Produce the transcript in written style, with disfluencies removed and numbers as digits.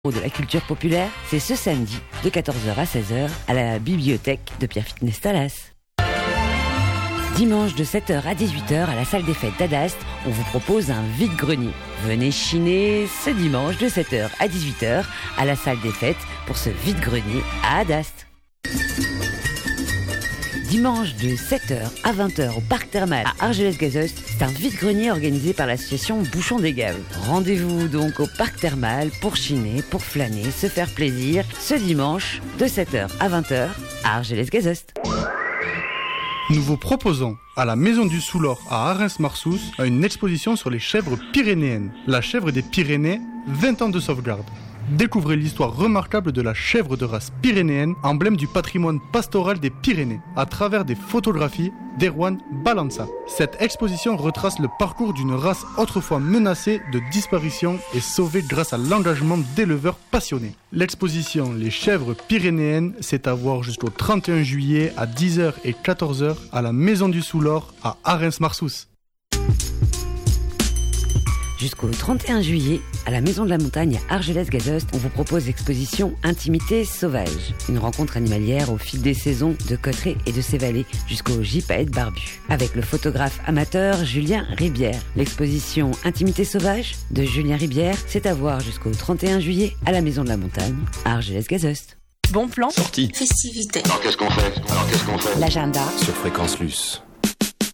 De la culture populaire, c'est ce samedi de 14h à 16h à la bibliothèque de Pierre Fitness Talas. Dimanche de 7h à 18h à la salle des fêtes d'Adast, on vous propose un vide-grenier. Venez chiner ce dimanche de 7h à 18h à la salle des fêtes pour ce vide-grenier à Adast. Dimanche de 7h à 20h au parc thermal à Argelès-Gazost, c'est un vide-grenier organisé par l'association Bouchon des Gaves. Rendez-vous donc au parc thermal pour chiner, pour flâner, se faire plaisir ce dimanche de 7h à 20h à Argelès-Gazost. Nous vous proposons à la Maison du Soulor à Arens-Marsous une exposition sur les chèvres pyrénéennes. La chèvre des Pyrénées, 20 ans de sauvegarde. Découvrez l'histoire remarquable de la chèvre de race pyrénéenne, emblème du patrimoine pastoral des Pyrénées, à travers des photographies d'Erwan Balança. Cette exposition retrace le parcours d'une race autrefois menacée de disparition et sauvée grâce à l'engagement d'éleveurs passionnés. L'exposition Les chèvres pyrénéennes, c'est à voir jusqu'au 31 juillet à 10h et 14h à la Maison du Soulor à Arens-Marsous. Jusqu'au 31 juillet, à la Maison de la Montagne à Argelès-Gazost, on vous propose l'exposition Intimité sauvage. Une rencontre animalière au fil des saisons de Cotterêts et de ses vallées jusqu'au gypaète barbu. Avec le photographe amateur Julien Ribière. L'exposition Intimité sauvage de Julien Ribière, c'est à voir jusqu'au 31 juillet à la Maison de la Montagne à Argelès-Gazost. Bon plan. Sortie. Festivité. Alors qu'est-ce qu'on fait L'agenda sur Fréquence Luce.